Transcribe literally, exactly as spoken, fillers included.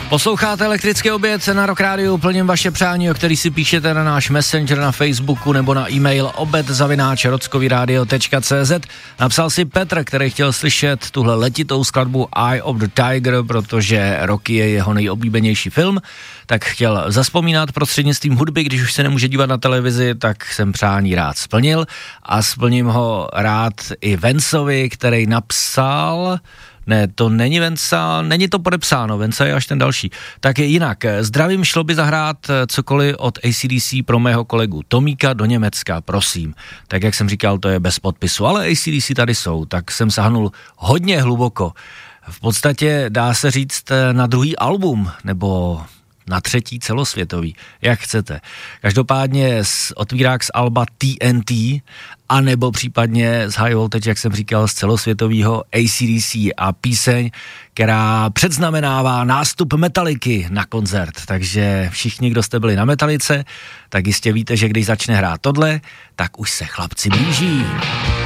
Posloucháte Elektrický oběd na Rock Rádiu, plním vaše přání, o který si píšete na náš Messenger na Facebooku nebo na e-mail obed zavináč rockovyradio tečka cé zet. Napsal si Petr, který chtěl slyšet tuhle letitou skladbu Eye of the Tiger, protože Rocky je jeho nejoblíbenější film, tak chtěl zazpomínat prostřednictvím hudby, když už se nemůže dívat na televizi, tak jsem přání rád splnil a splním ho rád i Vencovi, který napsal... Ne, to není Venca, není to podepsáno, Venca je až ten další. Tak jinak, zdravím, šlo by zahrát cokoliv od A C D C pro mého kolegu Tomíka do Německa, prosím. Tak jak jsem říkal, to je bez podpisu, ale A C D C tady jsou, tak jsem sahnul hodně hluboko. V podstatě dá se říct na druhý album, nebo na třetí celosvětový, jak chcete. Každopádně z otvírák z alba T N T, anebo případně z High Voltage, jak jsem říkal, z celosvětového A C D C a píseň, která předznamenává nástup Metalliky na koncert. Takže všichni, kdo jste byli na Metallice, tak jistě víte, že když začne hrát tohle, tak už se chlapci blíží.